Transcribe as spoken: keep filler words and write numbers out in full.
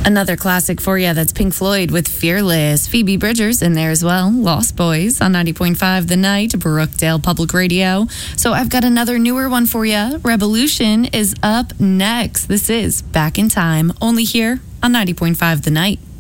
Another classic for you, that's Pink Floyd with Fearless. Phoebe Bridgers in there as well. Lost Boys on ninety point five The Night, Brookdale Public Radio. So I've got another newer one for you. Revolution is up next. This is Back in Time, only here on ninety point five The Night.